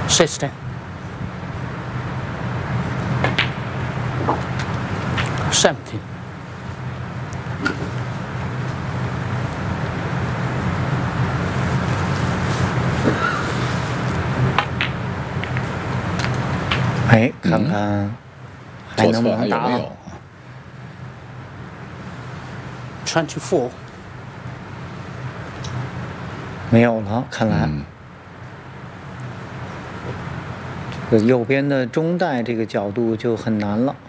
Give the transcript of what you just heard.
16, 17, 哎，看看还能不能打好。 24, 没有了，看来。这个右边的中带这个角度就很难了。